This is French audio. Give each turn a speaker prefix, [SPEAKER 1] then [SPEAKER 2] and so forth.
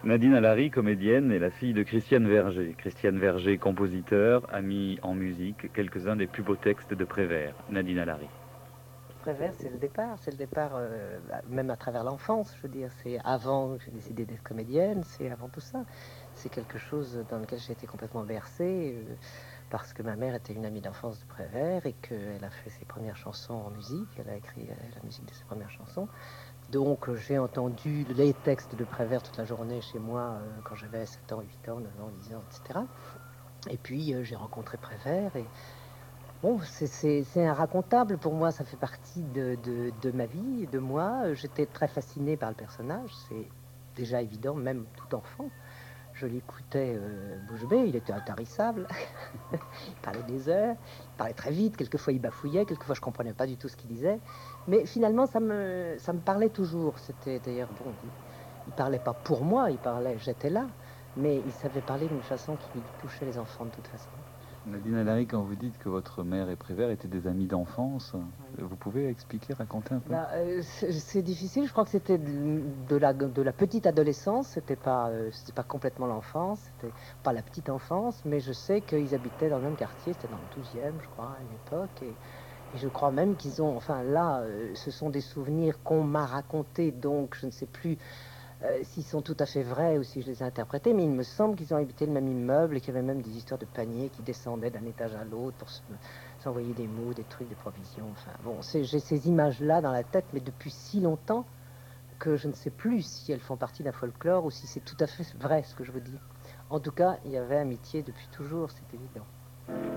[SPEAKER 1] Nadine Alary, comédienne, est la fille de Christiane Verger. Christiane Verger, compositeur, a mis en musique quelques-uns des plus beaux textes de Prévert. Nadine Alary.
[SPEAKER 2] Prévert, c'est le départ même à travers l'enfance, je veux dire, c'est avant que j'ai décidé d'être comédienne, c'est avant tout ça. C'est quelque chose dans lequel j'ai été complètement bercée, parce que ma mère était une amie d'enfance de Prévert et qu'elle a fait ses premières chansons en musique, elle a écrit la musique de ses premières chansons. Donc j'ai entendu les textes de Prévert toute la journée chez moi quand j'avais 7 ans, 8 ans, 9 ans, 10 ans, etc. Et puis j'ai rencontré Prévert et bon, c'est inracontable pour moi, ça fait partie de ma vie, de moi. J'étais très fascinée par le personnage, c'est déjà évident, même tout enfant. Je l'écoutais bouche bée, il était intarissable, il parlait des heures, il parlait très vite, quelquefois il bafouillait, quelquefois je comprenais pas du tout ce qu'il disait. Mais finalement, ça me parlait toujours. C'était d'ailleurs, bon, il parlait pas pour moi, il parlait, j'étais là, mais il savait parler d'une façon qui touchait les enfants de toute façon.
[SPEAKER 1] Nadine Alary, quand vous dites que votre mère et Prévert étaient des amis d'enfance,
[SPEAKER 2] Oui.
[SPEAKER 1] vous pouvez expliquer, raconter un peu?
[SPEAKER 2] Bah, c'est difficile. Je crois que c'était de la petite adolescence. C'était pas complètement l'enfance. C'était pas la petite enfance. Mais je sais qu'ils habitaient dans le même quartier. C'était dans le 12e, je crois, à une époque. Et je crois même qu'ils ont... Enfin, là, ce sont des souvenirs qu'on m'a racontés. Donc, je ne sais plus s'ils sont tout à fait vrais ou si je les ai interprétés. Mais il me semble qu'ils ont habité le même immeuble et qu'il y avait même des histoires de paniers qui descendaient d'un étage à l'autre pour s'envoyer des mots, des trucs, des provisions. Enfin, bon, j'ai ces images-là dans la tête, mais depuis si longtemps que je ne sais plus si elles font partie d'un folklore ou si c'est tout à fait vrai ce que je vous dis. En tout cas, il y avait amitié depuis toujours, c'est évident.